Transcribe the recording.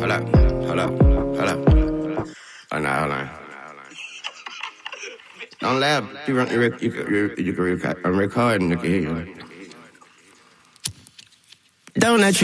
Hold up. Oh, no, hold on. Don't laugh. You can record. I'm recording. You can hear you. Donut